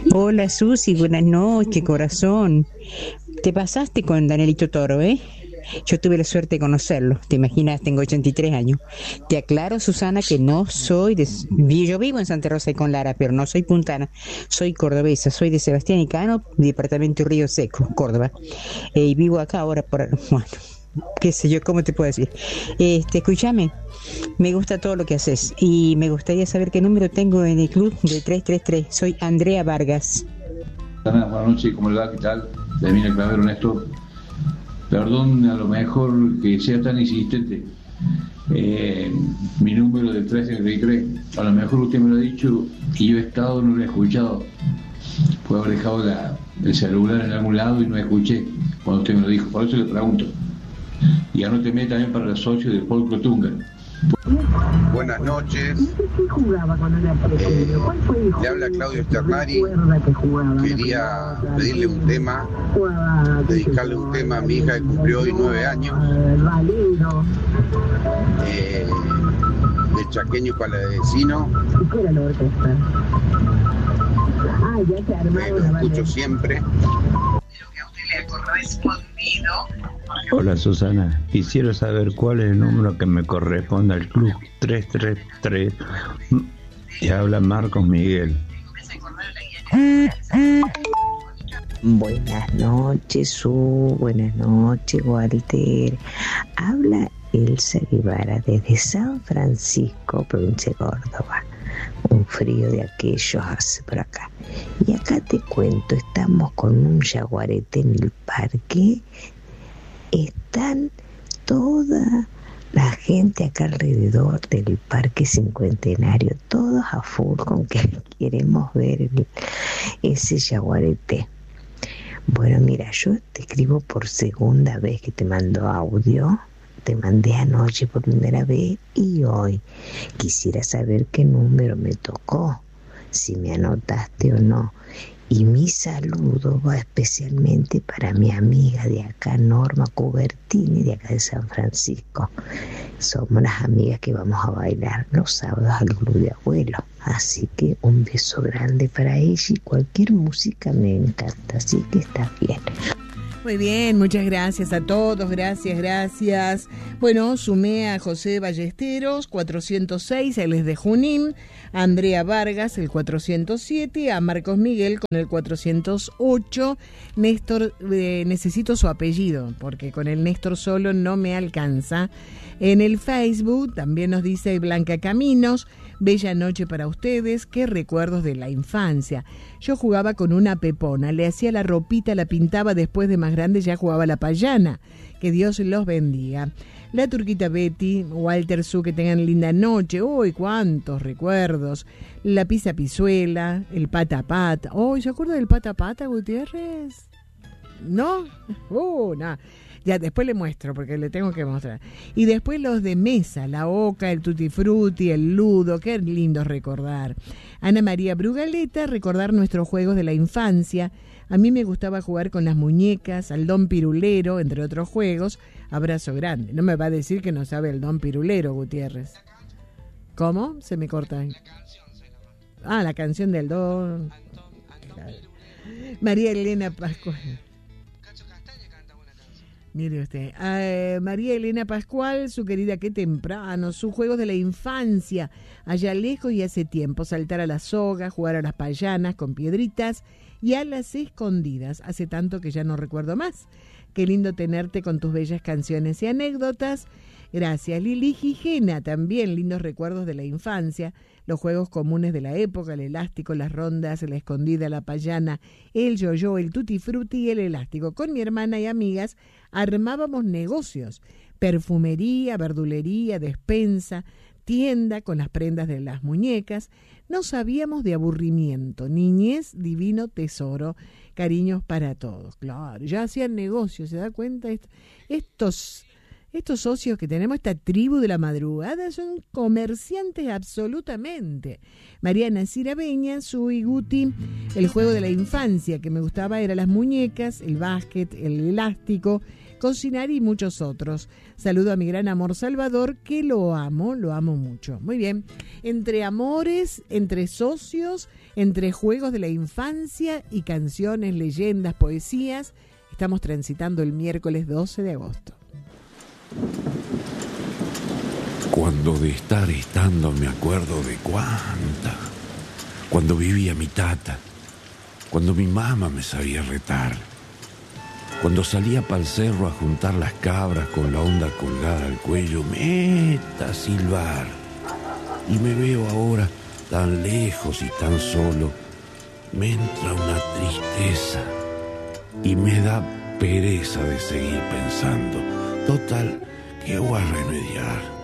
Hola Susi, buenas noches, corazón. Te pasaste con Danielito Toro, ¿eh? Yo tuve la suerte de conocerlo, te imaginas, tengo 83 años. Te aclaro, Susana, que no soy de... Yo vivo en Santa Rosa y con Lara, pero no soy puntana, soy cordobesa, soy de Sebastián y Cano, departamento Río Seco, Córdoba. Y vivo acá ahora por... Bueno, qué sé yo, ¿cómo te puedo decir? Escúchame, me gusta todo lo que haces y me gustaría saber qué número tengo en el club de 333. Soy Andrea Vargas. Buenas noches, ¿cómo le va? ¿Qué tal? Termina Clavero, Néstor. Perdón, a lo mejor que sea tan insistente. Mi número de 333, a lo mejor usted me lo ha dicho y yo he estado, no lo he escuchado. Puedo haber dejado el celular en algún lado y no escuché cuando usted me lo dijo. Por eso le pregunto. Y anóteme también para los socios de Folclo Tunga. Buenas noches. Le habla Claudio Sternari. Quería pedirle un tema, dedicarle un tema a mi hija que cumplió hoy 9 años. De Chaqueño Palavecino. Lo escucho siempre. Hola Susana, quisiera saber cuál es el número que me corresponde al club 333 y habla Marcos Miguel. Buenas noches, buenas noches, Walter. Habla Elsa Guevara desde San Francisco, provincia de Córdoba. Un frío de aquellos hace por acá. Y acá te cuento, estamos con un yaguarete en el parque. Están toda la gente acá alrededor del Parque Cincuentenario, todos a full con que queremos ver ese yaguarete. Bueno, mira, yo te escribo por segunda vez que te mando audio. Te mandé anoche por primera vez y hoy. Quisiera saber qué número me tocó, si me anotaste o no. Y mi saludo va especialmente para mi amiga de acá, Norma Cubertini, de acá de San Francisco. Somos las amigas que vamos a bailar los sábados al Club de Abuelo. Así que un beso grande para ella y cualquier música me encanta, así que está bien. Muy bien, muchas gracias a todos, gracias. Bueno, sumé a José Ballesteros, 406, él es de Junín, a Andrea Vargas, el 407, a Marcos Miguel con el 408. Néstor, necesito su apellido, porque con el Néstor solo no me alcanza. En el Facebook también nos dice Blanca Caminos, bella noche para ustedes, qué recuerdos de la infancia. Yo jugaba con una pepona, le hacía la ropita, la pintaba, después de más grande ya jugaba la payana. Que Dios los bendiga. La Turquita Betty, Walter Su, que tengan linda noche. Uy, cuántos recuerdos. La Pisa Pizuela, el Pata Pata. Uy, ¿se acuerda del Pata Pata, Gutiérrez? ¿No? No. Ya, después le muestro, porque le tengo que mostrar. Y después los de mesa, la Oca, el Tutti Frutti, el Ludo, qué lindo recordar. Ana María Brugaleta, recordar nuestros juegos de la infancia. A mí me gustaba jugar con las muñecas, al Don Pirulero, entre otros juegos. Abrazo grande. No me va a decir que no sabe el Don Pirulero, Gutiérrez. ¿Cómo? Se me corta. Ah, la canción del Don. María Elena Pascual. Mire usted, María Elena Pascual, su querida, qué temprano, sus juegos de la infancia, allá lejos y hace tiempo, saltar a la soga, jugar a las payanas con piedritas y a las escondidas, hace tanto que ya no recuerdo más. Qué lindo tenerte con tus bellas canciones y anécdotas. Gracias, Lili Gijena, también lindos recuerdos de la infancia, los juegos comunes de la época, el elástico, las rondas, la escondida, la payana, el yo-yo, el tutti frutti y el elástico. Con mi hermana y amigas armábamos negocios, perfumería, verdulería, despensa, tienda con las prendas de las muñecas. No sabíamos de aburrimiento, niñez, divino tesoro, cariños para todos. Claro, ya hacían negocios, ¿se da cuenta? Estos socios que tenemos, esta tribu de la madrugada, son comerciantes absolutamente. Mariana Cirabeña, su y Guti, el juego de la infancia que me gustaba era las muñecas, el básquet, el elástico, cocinar y muchos otros. Saludo a mi gran amor Salvador, que lo amo mucho. Muy bien, entre amores, entre socios, entre juegos de la infancia y canciones, leyendas, poesías, estamos transitando el miércoles 12 de agosto. Cuando de estar estando me acuerdo de cuando vivía mi tata, cuando mi mamá me sabía retar, cuando salía pa'l cerro a juntar las cabras con la onda colgada al cuello, meta a silbar, y me veo ahora tan lejos y tan solo, me entra una tristeza y me da pereza de seguir pensando. Total, ¿qué voy a remediar?